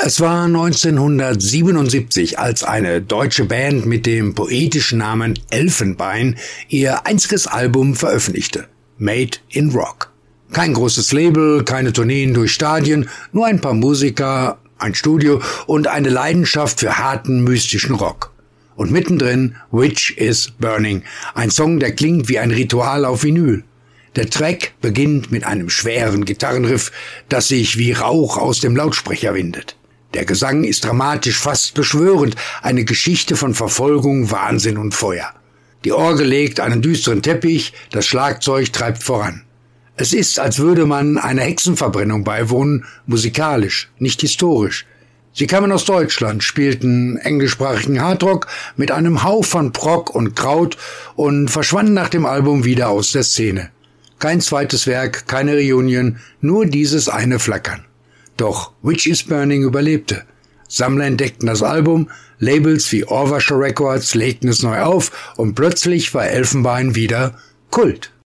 Es war 1977, als eine deutsche Band mit dem poetischen Namen Elfenbein ihr einziges Album veröffentlichte, Made in Rock. Kein großes Label, keine Tourneen durch Stadien, nur ein paar Musiker, ein Studio und eine Leidenschaft für harten, mystischen Rock. Und mittendrin Witch is Burning, ein Song, der klingt wie ein Ritual auf Vinyl. Der Track beginnt mit einem schweren Gitarrenriff, das sich wie Rauch aus dem Lautsprecher windet. Der Gesang ist dramatisch, fast beschwörend, eine Geschichte von Verfolgung, Wahnsinn und Feuer. Die Orgel legt einen düsteren Teppich, das Schlagzeug treibt voran. Es ist, als würde man einer Hexenverbrennung beiwohnen, musikalisch, nicht historisch. Sie kamen aus Deutschland, spielten englischsprachigen Hardrock mit einem Hauch von Prog und Kraut und verschwanden nach dem Album wieder aus der Szene. Kein zweites Werk, keine Reunion, nur dieses eine Flackern. Doch Witch is Burning überlebte. Sammler entdeckten das Album, Labels wie Orvasher Records legten es neu auf und plötzlich war Elfenbein wieder Kult.